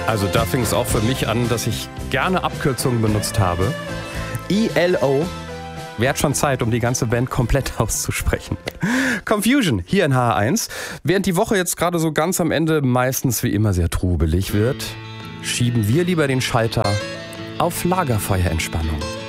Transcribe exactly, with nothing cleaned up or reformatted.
Also da fing es auch für mich an, dass ich gerne Abkürzungen benutzt habe. E L O. Wäre schon Zeit, um die ganze Band komplett auszusprechen. Confusion, hier in H eins. Während die Woche jetzt gerade so ganz am Ende meistens wie immer sehr trubelig wird, schieben wir lieber den Schalter auf Lagerfeuerentspannung.